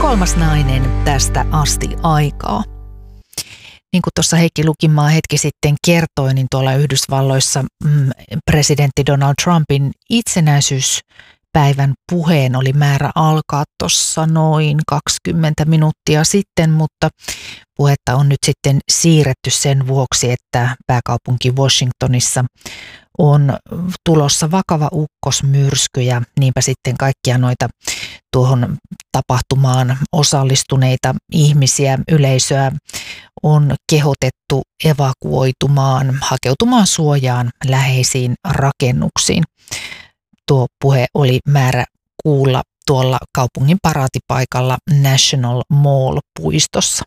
kolmas nainen tästä asti aikaa. Niin kuin tuossa Heikki Lukimaa hetki sitten kertoi, niin tuolla Yhdysvalloissa presidentti Donald Trumpin itsenäisyyspäivän puheen oli määrä alkaa tuossa noin 20 minuuttia sitten, mutta puhetta on nyt sitten siirretty sen vuoksi, että pääkaupunki Washingtonissa on tulossa vakava ukkosmyrsky ja niinpä sitten kaikkia noita tuohon tapahtumaan osallistuneita ihmisiä, yleisöä on kehotettu evakuoitumaan, hakeutumaan suojaan läheisiin rakennuksiin. Tuo puhe oli määrä kuulla tuolla kaupungin paraatipaikalla National Mall-puistossa.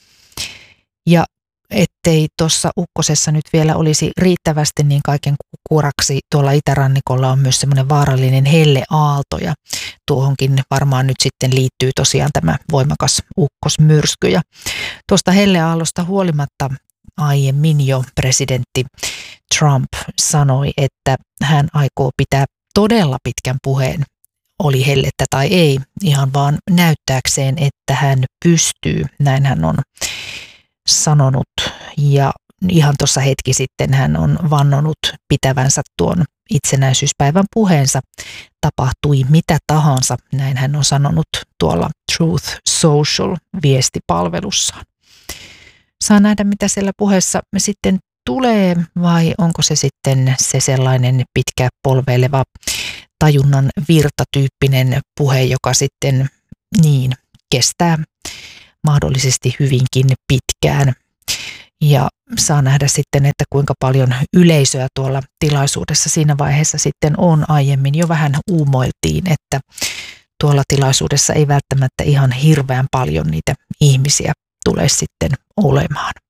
Ja ettei tuossa ukkosessa nyt vielä olisi riittävästi, niin kaiken kuuraksi tuolla itärannikolla on myös semmoinen vaarallinen helleaalto ja tuohonkin varmaan nyt sitten liittyy tosiaan tämä voimakas ukkosmyrsky. Ja tuosta helleaallosta huolimatta aiemmin jo presidentti Trump sanoi, että hän aikoo pitää todella pitkän puheen, oli hellettä tai ei, ihan vaan näyttääkseen, että hän pystyy, näin hän on sanonut, ja ihan tuossa hetki sitten hän on vannonut pitävänsä tuon itsenäisyyspäivän puheensa, tapahtui mitä tahansa, näin hän on sanonut tuolla Truth Social -viestipalvelussaan. Saa nähdä, mitä siellä puheessa sitten tulee, vai onko se sitten se sellainen pitkä polveileva tajunnan virtatyyppinen puhe, joka sitten niin kestää mahdollisesti hyvinkin pitkään. Ja saa nähdä sitten, että kuinka paljon yleisöä tuolla tilaisuudessa siinä vaiheessa sitten on. Aiemmin jo vähän uumoiltiin, että tuolla tilaisuudessa ei välttämättä ihan hirveän paljon niitä ihmisiä tule sitten olemaan.